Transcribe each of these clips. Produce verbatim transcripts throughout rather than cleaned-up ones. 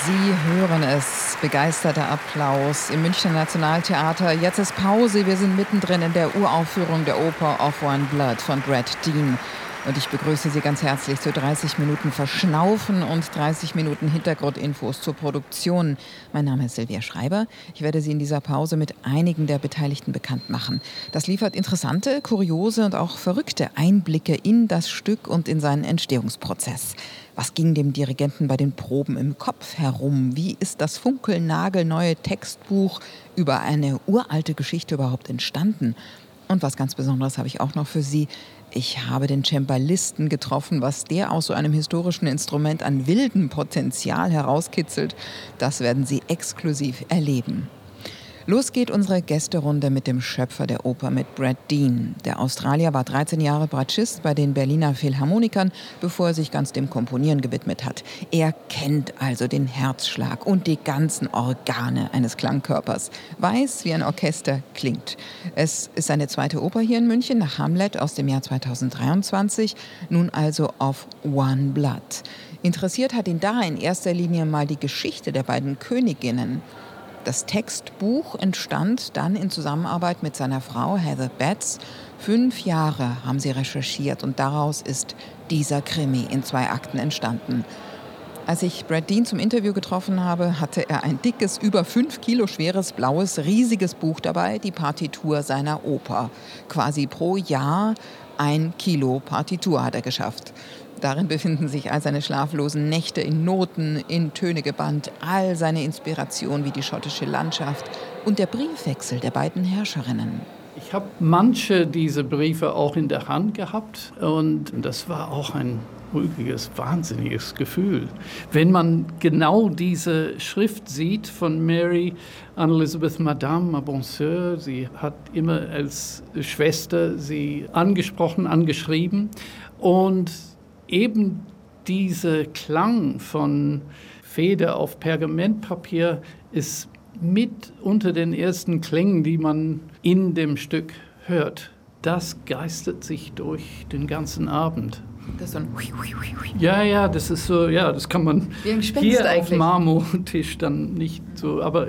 Sie hören es, begeisterter Applaus im Münchner Nationaltheater. Jetzt ist Pause, wir sind mittendrin in der Uraufführung der Oper Of One Blood von Brad Dean. Und ich begrüße Sie ganz herzlich zu dreißig Minuten Verschnaufen und dreißig Minuten Hintergrundinfos zur Produktion. Mein Name ist Silvia Schreiber. Ich werde Sie in dieser Pause mit einigen der Beteiligten bekannt machen. Das liefert interessante, kuriose und auch verrückte Einblicke in das Stück und in seinen Entstehungsprozess. Was ging dem Dirigenten bei den Proben im Kopf herum? Wie ist das funkelnagelneue Textbuch über eine uralte Geschichte überhaupt entstanden? Und was ganz Besonderes habe ich auch noch für Sie. Ich habe den Cembalisten getroffen, was der aus so einem historischen Instrument an wildem Potenzial herauskitzelt. Das werden Sie exklusiv erleben. Los geht unsere Gästerunde mit dem Schöpfer der Oper, mit Brad Dean. Der Australier war dreizehn Jahre Bratschist bei den Berliner Philharmonikern, bevor er sich ganz dem Komponieren gewidmet hat. Er kennt also den Herzschlag und die ganzen Organe eines Klangkörpers, weiß, wie ein Orchester klingt. Es ist seine zweite Oper hier in München, nach Hamlet aus dem Jahr zweitausenddreiundzwanzig, nun also Of One Blood. Interessiert hat ihn da in erster Linie mal die Geschichte der beiden Königinnen. Das Textbuch entstand dann in Zusammenarbeit mit seiner Frau Heather Betts. Fünf Jahre haben sie recherchiert und daraus ist dieser Krimi in zwei Akten entstanden. Als ich Brad Dean zum Interview getroffen habe, hatte er ein dickes, über fünf Kilo schweres, blaues, riesiges Buch dabei, die Partitur seiner Oper. Quasi pro Jahr ein Kilo Partitur hat er geschafft. Darin befinden sich all seine schlaflosen Nächte in Noten, in Töne gebannt, all seine Inspiration wie die schottische Landschaft und der Briefwechsel der beiden Herrscherinnen. Ich habe manche dieser Briefe auch in der Hand gehabt und das war auch ein ruhiges, wahnsinniges Gefühl. Wenn man genau diese Schrift sieht von Mary Anne-Elizabeth Madame, ma bonne sœur, sie hat immer als Schwester sie angesprochen, angeschrieben und eben dieser Klang von Feder auf Pergamentpapier ist mit unter den ersten Klängen, die man in dem Stück hört. Das geistert sich durch den ganzen Abend. Das ist so ein Ja, ja, das ist so, ja, das kann man wie ein Gespenst hier eigentlich. auf Marmortisch dann nicht so, aber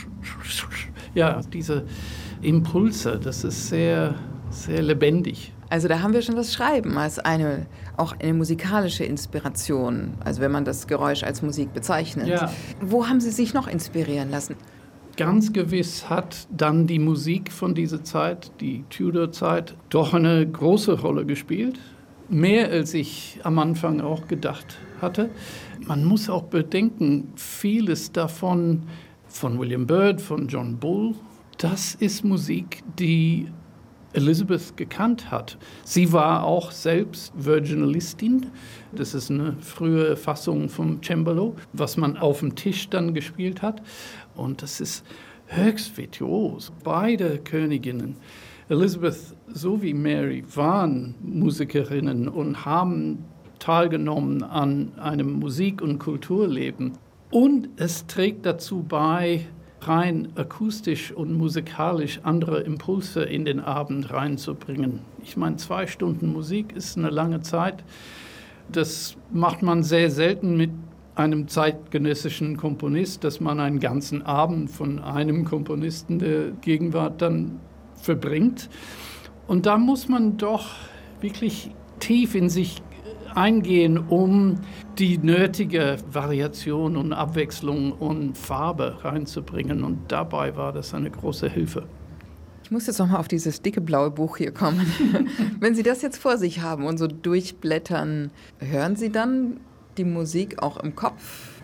ja, diese Impulse, das ist sehr, sehr lebendig. Also da haben wir schon das Schreiben als eine, auch eine musikalische Inspiration, also wenn man das Geräusch als Musik bezeichnet. Ja. Wo haben Sie sich noch inspirieren lassen? Ganz gewiss hat dann die Musik von dieser Zeit, die Tudor-Zeit, doch eine große Rolle gespielt. Mehr als ich am Anfang auch gedacht hatte. Man muss auch bedenken, vieles davon von William Byrd, von John Bull, das ist Musik, die Elizabeth gekannt hat. Sie war auch selbst Virginalistin. Das ist eine frühe Fassung vom Cembalo, was man auf dem Tisch dann gespielt hat. Und das ist höchst virtuos. Beide Königinnen, Elizabeth sowie Mary, waren Musikerinnen und haben teilgenommen an einem Musik- und Kulturleben. Und es trägt dazu bei, rein akustisch und musikalisch andere Impulse in den Abend reinzubringen. Ich meine, zwei Stunden Musik ist eine lange Zeit. Das macht man sehr selten mit einem zeitgenössischen Komponist, dass man einen ganzen Abend von einem Komponisten der Gegenwart dann verbringt. Und da muss man doch wirklich tief in sich eingehen, um die nötige Variation und Abwechslung und Farbe reinzubringen. Und dabei war das eine große Hilfe. Ich muss jetzt noch mal auf dieses dicke blaue Buch hier kommen. Wenn Sie das jetzt vor sich haben und so durchblättern, hören Sie dann die Musik auch im Kopf?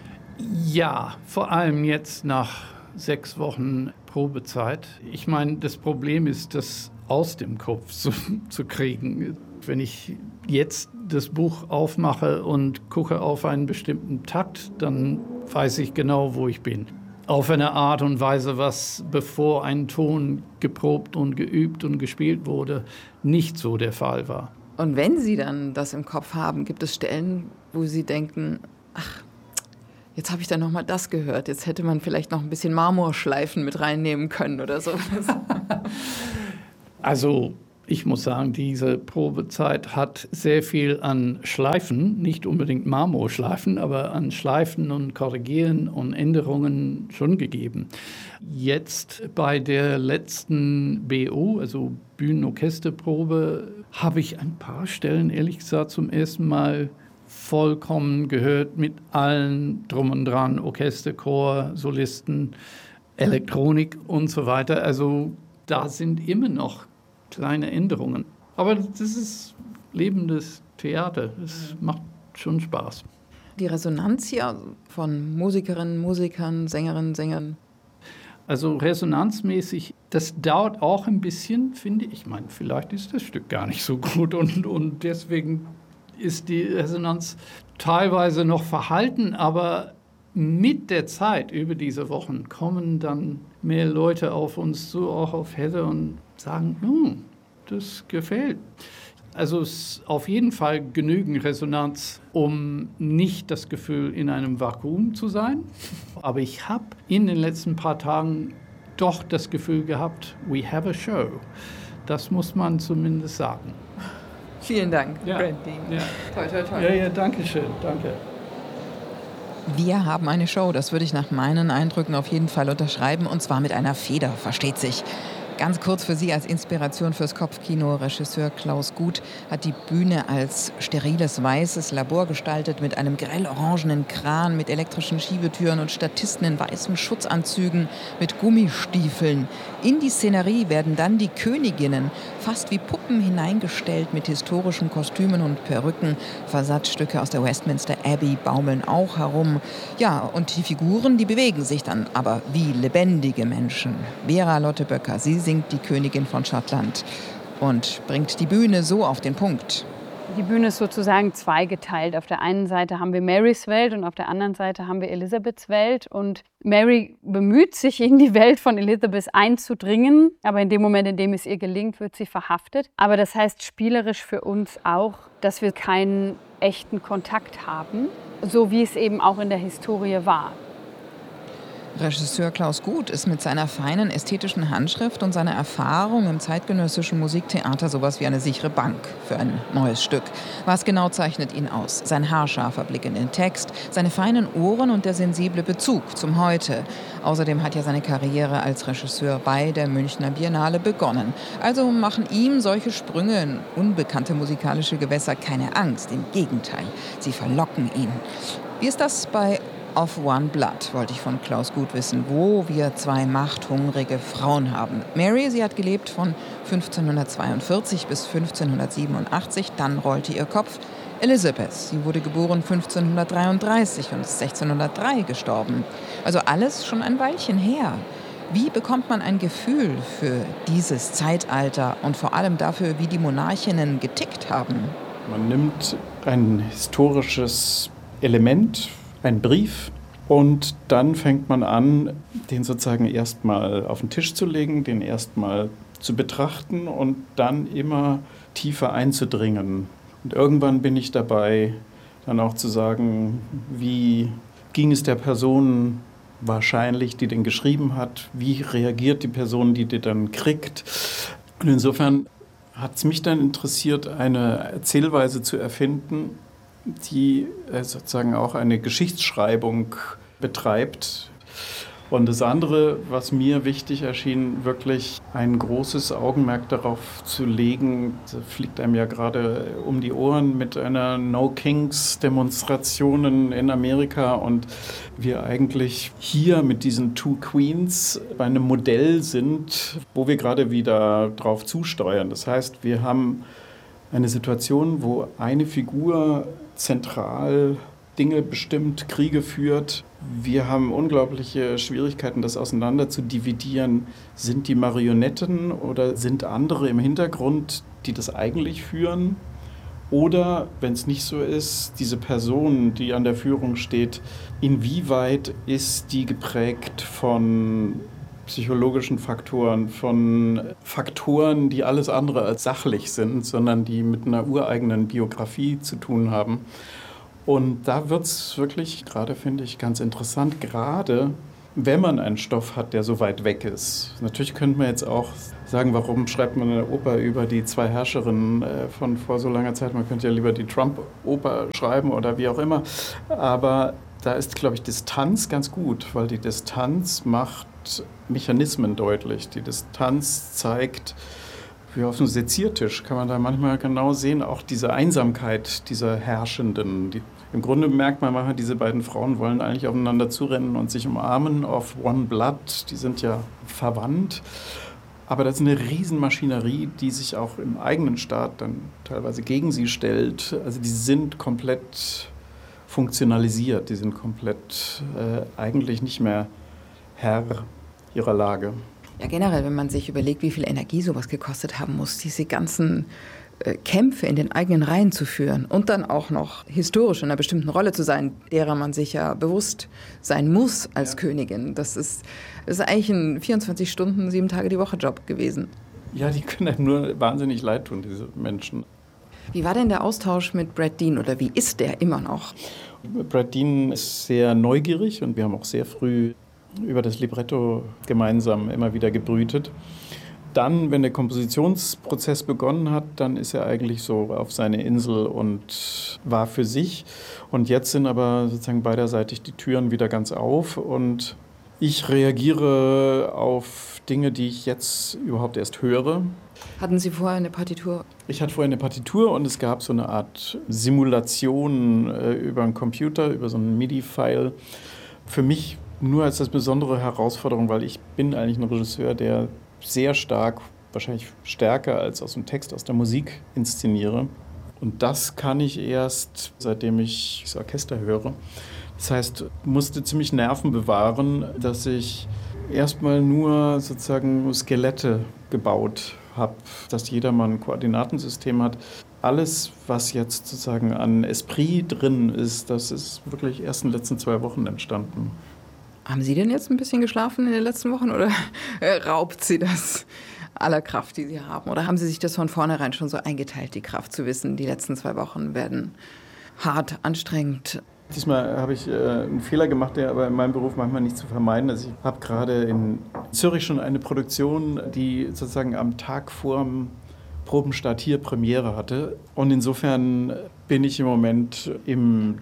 Ja, vor allem jetzt nach sechs Wochen Probezeit. Ich meine, das Problem ist, das aus dem Kopf zu, zu kriegen. Wenn ich jetzt das Buch aufmache und gucke auf einen bestimmten Takt, dann weiß ich genau, wo ich bin. Auf eine Art und Weise, was bevor ein Ton geprobt und geübt und gespielt wurde, nicht so der Fall war. Und wenn Sie dann das im Kopf haben, gibt es Stellen, wo Sie denken, ach, jetzt habe ich dann noch mal das gehört, jetzt hätte man vielleicht noch ein bisschen Marmorschleifen mit reinnehmen können oder so. Also Ich muss sagen, diese Probezeit hat sehr viel an Schleifen, nicht unbedingt Marmorschleifen, aber an Schleifen und Korrigieren und Änderungen schon gegeben. Jetzt bei der letzten B O, also Bühnenorchesterprobe, habe ich ein paar Stellen, ehrlich gesagt, zum ersten Mal vollkommen gehört mit allen drum und dran, Orchester, Chor, Solisten, Elektronik und so weiter. Also da sind immer noch kleine Änderungen. Aber das ist lebendes Theater. Es macht schon Spaß. Die Resonanz hier von Musikerinnen, Musikern, Sängerinnen, Sängern? Also resonanzmäßig, das dauert auch ein bisschen, finde ich. Ich meine, vielleicht ist das Stück gar nicht so gut und, und deswegen ist die Resonanz teilweise noch verhalten, aber mit der Zeit über diese Wochen kommen dann mehr Leute auf uns zu, auch auf Heather, und sagen, hm, das gefällt. Also es ist auf jeden Fall genügend Resonanz, um nicht das Gefühl, in einem Vakuum zu sein. Aber ich habe in den letzten paar Tagen doch das Gefühl gehabt, we have a show. Das muss man zumindest sagen. Vielen Dank, ja. Brent Dean. Ja. Toi, toi, toi. Ja, ja, danke schön, danke. Wir haben eine Show, das würde ich nach meinen Eindrücken auf jeden Fall unterschreiben, und zwar mit einer Feder, versteht sich. Ganz kurz für Sie als Inspiration fürs Kopfkino: Regisseur Klaus Guth hat die Bühne als steriles weißes Labor gestaltet mit einem grell orangenen Kran, mit elektrischen Schiebetüren und Statisten in weißen Schutzanzügen mit Gummistiefeln. In die Szenerie werden dann die Königinnen fast wie Puppen hineingestellt mit historischen Kostümen und Perücken. Versatzstücke aus der Westminster Abbey baumeln auch herum. Ja, und die Figuren, die bewegen sich dann aber wie lebendige Menschen. Vera Lotte Böcker, sie singt die Königin von Schottland und bringt die Bühne so auf den Punkt. Die Bühne ist sozusagen zweigeteilt. Auf der einen Seite haben wir Marys Welt und auf der anderen Seite haben wir Elizabeths Welt. Und Mary bemüht sich, in die Welt von Elizabeth einzudringen. Aber in dem Moment, in dem es ihr gelingt, wird sie verhaftet. Aber das heißt spielerisch für uns auch, dass wir keinen echten Kontakt haben, so wie es eben auch in der Historie war. Regisseur Klaus Guth ist mit seiner feinen ästhetischen Handschrift und seiner Erfahrung im zeitgenössischen Musiktheater sowas wie eine sichere Bank für ein neues Stück. Was genau zeichnet ihn aus? Sein haarscharfer Blick in den Text, seine feinen Ohren und der sensible Bezug zum Heute. Außerdem hat ja seine Karriere als Regisseur bei der Münchner Biennale begonnen. Also machen ihm solche Sprünge in unbekannte musikalische Gewässer keine Angst. Im Gegenteil, sie verlocken ihn. Wie ist das bei Of One Blood, wollte ich von Klaus Guth wissen, wo wir zwei machthungrige Frauen haben. Mary, sie hat gelebt von fünfzehnhundertzweiundvierzig bis fünfzehnhundertsiebenundachtzig, dann rollte ihr Kopf. Elizabeth, sie wurde geboren fünfzehnhundertdreiunddreißig und ist sechzehnhundertdrei gestorben. Also alles schon ein Weilchen her. Wie bekommt man ein Gefühl für dieses Zeitalter und vor allem dafür, wie die Monarchinnen getickt haben? Man nimmt ein historisches Element, einen Brief, und dann fängt man an, den sozusagen erstmal auf den Tisch zu legen, den erstmal zu betrachten und dann immer tiefer einzudringen. Und irgendwann bin ich dabei, dann auch zu sagen, wie ging es der Person wahrscheinlich, die den geschrieben hat, wie reagiert die Person, die die dann kriegt. Und insofern hat es mich dann interessiert, eine Erzählweise zu erfinden, die sozusagen auch eine Geschichtsschreibung betreibt. Und das andere, was mir wichtig erschien, wirklich ein großes Augenmerk darauf zu legen, das fliegt einem ja gerade um die Ohren mit einer No-Kings-Demonstrationen in Amerika, und wir eigentlich hier mit diesen Two Queens bei einem Modell sind, wo wir gerade wieder drauf zusteuern. Das heißt, wir haben eine Situation, wo eine Figur zentral Dinge bestimmt, Kriege führt. Wir haben unglaubliche Schwierigkeiten, das auseinander zu dividieren. Sind die Marionetten oder sind andere im Hintergrund, die das eigentlich führen? Oder, wenn es nicht so ist, diese Person, die an der Führung steht, inwieweit ist die geprägt von psychologischen Faktoren, von Faktoren, die alles andere als sachlich sind, sondern die mit einer ureigenen Biografie zu tun haben. Und da wird es wirklich, gerade finde ich ganz interessant, gerade wenn man einen Stoff hat, der so weit weg ist. Natürlich könnte man jetzt auch sagen, warum schreibt man eine Oper über die zwei Herrscherinnen von vor so langer Zeit? Man könnte ja lieber die Trump-Oper schreiben oder wie auch immer. Aber da ist, glaube ich, Distanz ganz gut, weil die Distanz macht Mechanismen deutlich. Die Distanz zeigt, wie auf einem Seziertisch kann man da manchmal genau sehen, auch diese Einsamkeit dieser Herrschenden. Die, im Grunde merkt man manchmal, diese beiden Frauen wollen eigentlich aufeinander zurennen und sich umarmen, of one blood, die sind ja verwandt. Aber das ist eine Riesenmaschinerie, die sich auch im eigenen Staat dann teilweise gegen sie stellt. Also die sind komplett funktionalisiert, die sind komplett äh, eigentlich nicht mehr Herr ihrer Lage. Ja, generell, wenn man sich überlegt, wie viel Energie sowas gekostet haben muss, diese ganzen äh, Kämpfe in den eigenen Reihen zu führen und dann auch noch historisch in einer bestimmten Rolle zu sein, derer man sich ja bewusst sein muss als ja. Königin. Das ist, das ist eigentlich ein vierundzwanzig Stunden, sieben Tage die Woche Job gewesen. Ja, die können einem nur wahnsinnig leid tun, diese Menschen. Wie war denn der Austausch mit Brad Dean oder wie ist der immer noch? Brad Dean ist sehr neugierig und wir haben auch sehr früh über das Libretto gemeinsam immer wieder gebrütet. Dann, wenn der Kompositionsprozess begonnen hat, dann ist er eigentlich so auf seine Insel und war für sich. Und jetzt sind aber sozusagen beiderseitig die Türen wieder ganz auf und ich reagiere auf Dinge, die ich jetzt überhaupt erst höre. Hatten Sie vorher eine Partitur? Ich hatte vorher eine Partitur und es gab so eine Art Simulation äh, über einen Computer, über so einen MIDI-File. Für mich nur als das besondere Herausforderung, weil ich bin eigentlich ein Regisseur, der sehr stark, wahrscheinlich stärker als aus dem Text, aus der Musik inszeniere. Und das kann ich erst, seitdem ich das Orchester höre. Das heißt, musste ziemlich Nerven bewahren, dass ich erstmal nur sozusagen Skelette gebaut habe, dass jeder mal ein Koordinatensystem hat. Alles, was jetzt sozusagen an Esprit drin ist, das ist wirklich erst in den letzten zwei Wochen entstanden. Haben Sie denn jetzt ein bisschen geschlafen in den letzten Wochen oder raubt Sie das aller Kraft, die Sie haben? Oder haben Sie sich das von vornherein schon so eingeteilt, die Kraft zu wissen, die letzten zwei Wochen werden hart, anstrengend? Diesmal habe ich äh, einen Fehler gemacht, der aber in meinem Beruf manchmal nicht zu vermeiden ist. Ich habe gerade in Zürich schon eine Produktion, die sozusagen am Tag vor dem Probenstart hier Premiere hatte. Und insofern bin ich im Moment im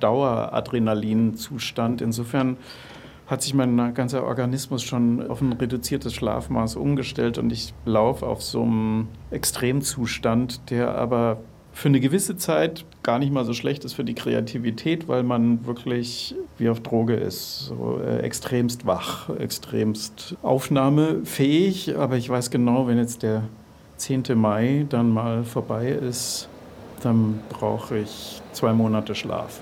Daueradrenalinzustand. Insofern hat sich mein ganzer Organismus schon auf ein reduziertes Schlafmaß umgestellt und ich laufe auf so einem Extremzustand, der aber für eine gewisse Zeit gar nicht mal so schlecht ist für die Kreativität, weil man wirklich wie auf Droge ist, so äh, extremst wach, extremst aufnahmefähig. Aber ich weiß genau, wenn jetzt der zehnte Mai dann mal vorbei ist, dann brauche ich zwei Monate Schlaf.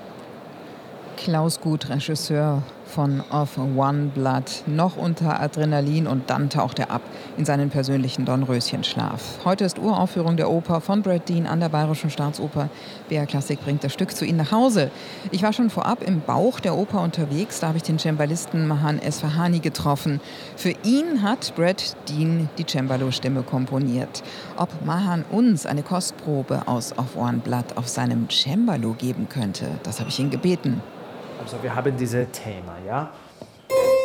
Klaus Guth, Regisseur von Of One Blood, noch unter Adrenalin und dann taucht er ab in seinen persönlichen Dornröschenschlaf. Heute ist Uraufführung der Oper von Brad Dean an der Bayerischen Staatsoper. B R Klassik bringt das Stück zu Ihnen nach Hause. Ich war schon vorab im Bauch der Oper unterwegs, da habe ich den Cembalisten Mahan Esfahani getroffen. Für ihn hat Brad Dean die Cembalo-Stimme komponiert. Ob Mahan uns eine Kostprobe aus Of One Blood auf seinem Cembalo geben könnte, das habe ich ihn gebeten. Also wir haben dieses Thema, ja.